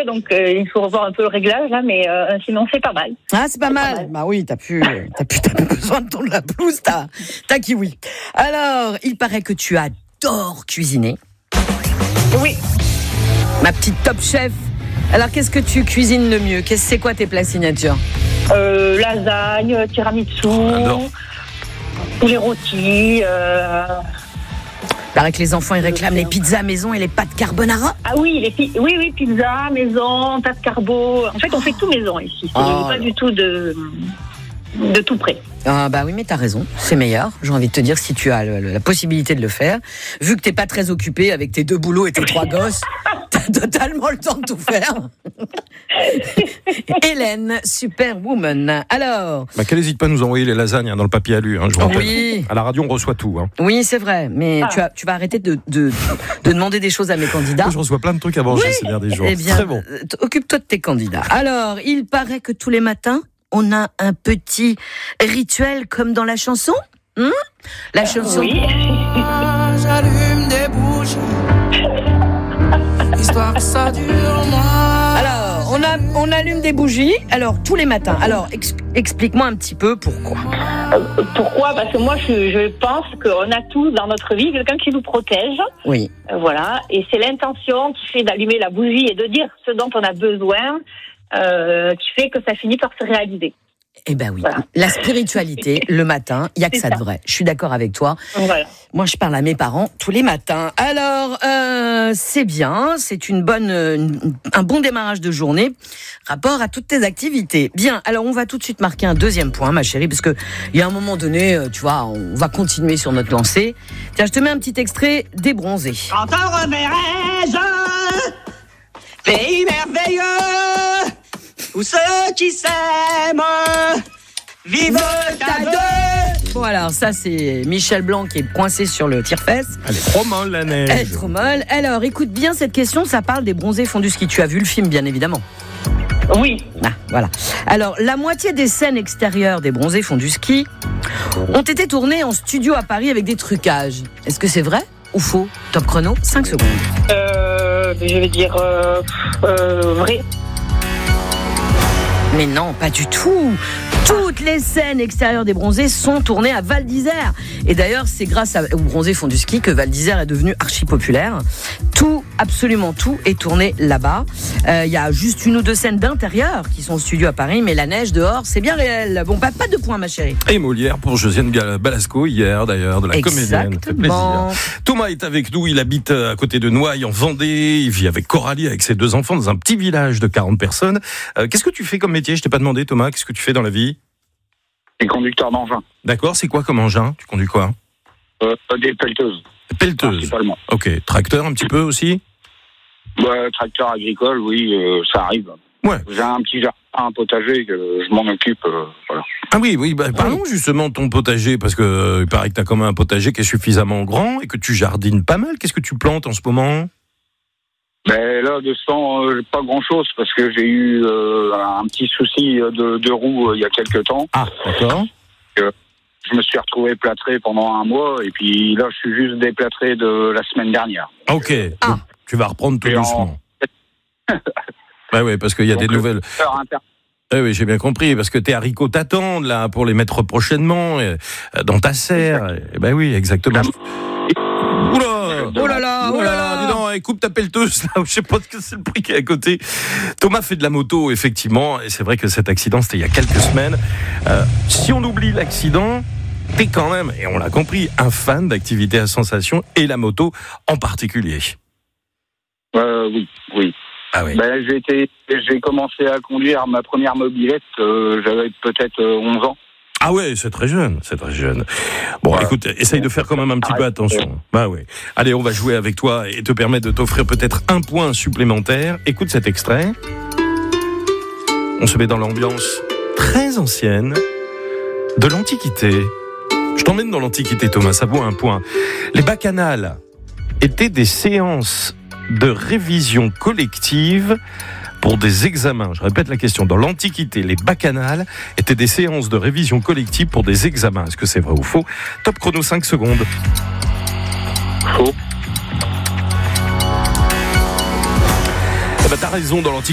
peu, donc il faut revoir un peu le réglage là, mais sinon c'est pas mal. Ah, c'est pas mal. Bah oui, t'as plus besoin de ton la blouse, t'as kiwi. Alors, il paraît que tu adores cuisiner. Oui. Ma petite top chef. Alors, qu'est-ce que tu cuisines le mieux? C'est quoi tes plats signature? Lasagne, tiramisu, poulet rôti. Il paraît que les enfants ils réclament les pizzas maison et les pâtes carbonara. Ah oui, oui, pizza maison, pâtes carbo. En fait, on fait tout maison ici. Pas du tout de tout près. Ah bah oui, mais t'as raison, c'est meilleur. J'ai envie de te dire, si tu as la possibilité de le faire, vu que t'es pas très occupé avec tes 2 boulots et tes 3 gosses, t'as totalement le temps de tout faire. Hélène, Superwoman. Alors, qu'elle n'hésite pas à nous envoyer les lasagnes dans le papier alu. Je vous rappelle. Oui. À la radio, on reçoit tout. Oui, c'est vrai, mais tu vas arrêter de demander des choses à mes candidats. Je reçois plein de trucs à manger ces derniers jours. Eh bien, très bon. Occupe-toi de tes candidats. Alors, il paraît que tous les matins, on a un petit rituel comme dans la chanson. La chanson. Oui. J'allume des bougies, histoire que ça dure moi. Alors, on allume des bougies. Alors, tous les matins. Alors, explique-moi un petit peu pourquoi. Pourquoi ? Parce que moi, je pense qu'on a tous dans notre vie quelqu'un qui nous protège. Oui. Voilà. Et c'est l'intention qui fait d'allumer la bougie et de dire ce dont on a besoin. Qui fait que ça finit par se réaliser. Eh ben oui, voilà. La spiritualité, le matin, il n'y a que ça de vrai. Je suis d'accord avec toi. Voilà. Moi, je parle à mes parents tous les matins. Alors, c'est bien, c'est un bon démarrage de journée, rapport à toutes tes activités. Bien, alors on va tout de suite marquer un deuxième point, ma chérie, parce que il y a un moment donné, tu vois, on va continuer sur notre lancée. Tiens, je te mets un petit extrait des Bronzés. Entendre mes rêves, pays merveilleux, où ceux qui s'aiment vivent à deux. Bon alors, ça c'est Michel Blanc qui est coincé sur le tire-fesse. Elle est trop molle la neige. Elle est trop molle. Alors, écoute bien cette question, ça parle des Bronzés font du ski. Tu as vu le film, bien évidemment. Oui. Ah, voilà. Alors, la moitié des scènes extérieures des Bronzés font du ski ont été tournées en studio à Paris avec des trucages. Est-ce que c'est vrai ou faux? Top chrono, 5 secondes. Je vais dire vrai. Mais non, pas du tout. Toutes les scènes extérieures des Bronzés sont tournées à Val d'Isère. Et d'ailleurs, c'est grâce aux Bronzés font du ski que Val d'Isère est devenu archi populaire. Tout, absolument tout, est tourné là-bas. Il y a juste 1 ou 2 scènes d'intérieur qui sont au studio à Paris, mais la neige dehors, c'est bien réel. Bon, pas de points, ma chérie. Et Molière pour Josiane Balasco, hier d'ailleurs, de la comédienne. Ça fait plaisir. Thomas est avec nous, il habite à côté de Noailles, en Vendée. Il vit avec Coralie, avec ses 2 enfants, dans un petit village de 40 personnes. Qu'est-ce que tu fais comme métier? Je t'ai pas demandé, Thomas, qu'est-ce que tu fais dans la vie? Je suis conducteur d'engin. D'accord, c'est quoi comme engin? Tu conduis quoi? Des pelleteuses. Pelleteuses. Principalement. Ok, tracteur un petit peu aussi? Tracteur agricole, oui, ça arrive. Ouais. J'ai un petit jardin, un potager, que je m'en occupe, voilà. Ah oui, parlons justement de ton potager, parce que il paraît que tu as quand même un potager qui est suffisamment grand et que tu jardines pas mal. Qu'est-ce que tu plantes en ce moment? Là, de ce temps, pas grand-chose, parce que j'ai eu un petit souci de roue il y a quelques temps. Ah, d'accord. Je me suis retrouvé plâtré pendant 1 mois, et puis là, je suis juste déplâtré de la semaine dernière. Ok, donc, tu vas reprendre tout doucement. Ouais, parce qu'il y a des nouvelles... Oui, j'ai bien compris, parce que tes haricots t'attendent, là, pour les mettre prochainement dans ta serre. Oui, exactement. Oh là là, dis donc, coupe ta pelleteuse, là, je sais pas ce que c'est le prix qui est à côté. Thomas fait de la moto, effectivement, et c'est vrai que cet accident, c'était il y a quelques semaines. Si on oublie l'accident, t'es quand même, et on l'a compris, un fan d'activité à sensation, et la moto en particulier. Oui. Ah oui. J'ai commencé à conduire ma première mobilette, j'avais peut-être 11 ans. Ah ouais, c'est très jeune. Bon, écoute, essaye de faire quand même un petit peu attention. Oui. Allez, on va jouer avec toi et te permettre de t'offrir peut-être 1 point supplémentaire. Écoute cet extrait. On se met dans l'ambiance très ancienne de l'Antiquité. Je t'emmène dans l'Antiquité, Thomas, ça vaut 1 point. Les bacchanales étaient des séances de révision collective pour des examens. Je répète la question. Dans l'Antiquité, les bacchanales étaient des séances de révision collective pour des examens. Est-ce que c'est vrai ou faux? Top chrono, 5 secondes. Faux. T'as raison, dans l'Antiquité.